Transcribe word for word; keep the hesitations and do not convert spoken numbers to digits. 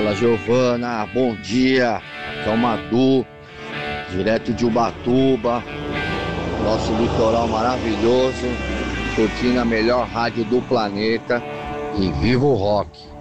Fala, Giovana, bom dia. Aqui é o Madu, direto de Ubatuba, nosso litoral maravilhoso, curtindo a melhor rádio do planeta e viva o rock.